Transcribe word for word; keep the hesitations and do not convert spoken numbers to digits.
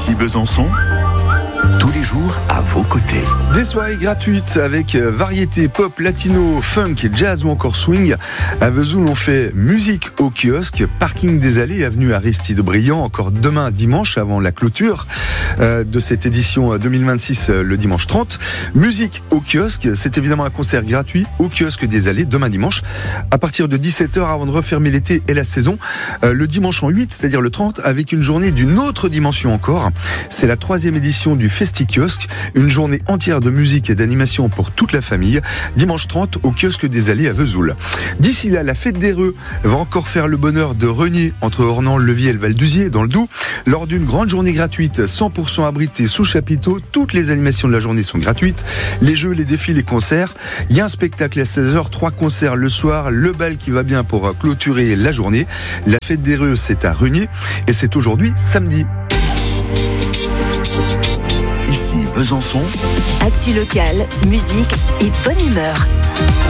Ici Besançon, tous les jours à vos côtés. Des soirées gratuites avec variété pop, latino, funk, jazz ou encore swing. À Vesoul, on fait musique au kiosque, parking des Allées, avenue Aristide Briand, encore demain dimanche avant la clôture euh, de cette édition deux mille vingt-six, euh, le dimanche trente. Musique au kiosque, c'est évidemment un concert gratuit au kiosque des Allées demain dimanche à partir de dix-sept heures avant de refermer l'été et la saison. Euh, le dimanche en huit, c'est-à-dire le trente, avec une journée d'une autre dimension encore. C'est la troisième édition du Festi-Kiosque, une journée entière de musique et d'animation pour toute la famille, dimanche trente au kiosque des Allées à Vesoul. D'ici là, la fête des Reux va encore faire le bonheur de Renier entre Ornans, Levier et le Val-d'Uzier dans le Doubs. Lors d'une grande journée gratuite, cent pour cent abritée sous chapiteau, toutes les animations de la journée sont gratuites. Les jeux, les défis, les concerts. Il y a un spectacle à seize heures, trois concerts le soir, le bal qui va bien pour clôturer la journée. La fête des Reux, c'est à Renier et c'est aujourd'hui samedi. Ici Besançon, actu locale, musique et bonne humeur.